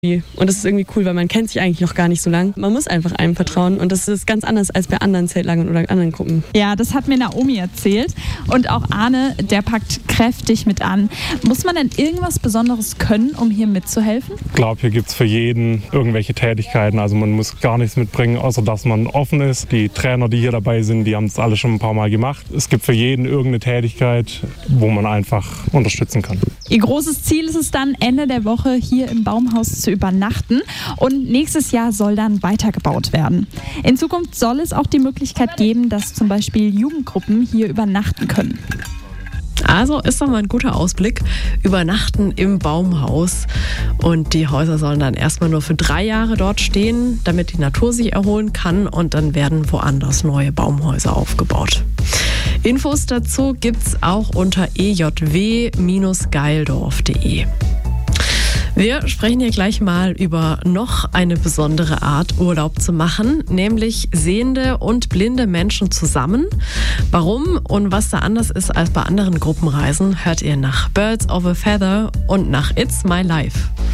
Und das ist irgendwie cool, weil man kennt sich eigentlich noch gar nicht so lang. Man muss einfach einem vertrauen und das ist ganz anders als bei anderen Zeltlagern oder anderen Gruppen. Ja, das hat mir Naomi erzählt. Und auch Arne, der packt kräftig mit an. Muss man denn irgendwas Besonderes können, um hier mitzuhelfen? Ich glaube, hier gibt es für jeden irgendwelche Tätigkeiten. Also man muss gar nichts mitbringen, außer dass man offen ist. Die Trainer, die hier dabei sind, die haben es alle schon ein paar Mal gemacht. Es gibt für jeden irgendeine Tätigkeit, wo man einfach unterstützen kann. Ihr großes Ziel ist es dann, Ende der Woche hier im Baumhaus zu übernachten. Und nächstes Jahr soll dann weitergebaut werden. In Zukunft soll es auch die Möglichkeit geben, dass zum Beispiel Jugendgruppen hier übernachten können. Also ist doch mal ein guter Ausblick. Übernachten im Baumhaus. Und die Häuser sollen dann erstmal nur für 3 Jahre dort stehen, damit die Natur sich erholen kann. Und dann werden woanders neue Baumhäuser aufgebaut. Infos dazu gibt's auch unter ejw-geildorf.de. Wir sprechen hier gleich mal über noch eine besondere Art, Urlaub zu machen, nämlich sehende und blinde Menschen zusammen. Warum und was da anders ist als bei anderen Gruppenreisen, hört ihr nach Birds of a Feather und nach It's My Life.